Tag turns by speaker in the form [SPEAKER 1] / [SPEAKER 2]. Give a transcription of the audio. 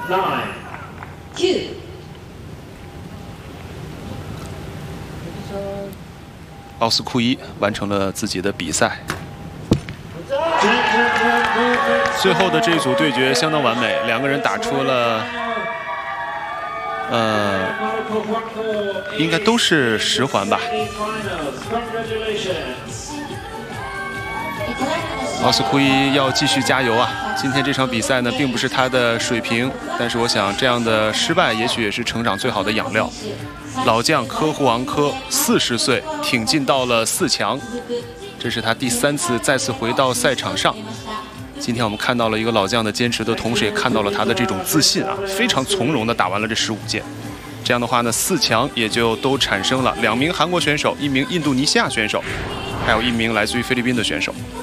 [SPEAKER 1] 9.
[SPEAKER 2] 奥斯库伊完成了自己的比赛。最后的这一组对决相当完美，两个人打出了，应该都是10环吧。奥斯库伊要继续加油啊！今天这场比赛呢，并不是他的水平，但是我想这样的失败也许也是成长最好的养料。老将科胡昂科40岁挺进到了4强，这是他第3次再次回到赛场上。今天我们看到了一个老将的坚持的同时，也看到了他的这种自信啊，非常从容地打完了这15届。这样的话呢，4强也就都产生了2名韩国选手、1名印度尼西亚选手，还有1名来自于菲律宾的选手。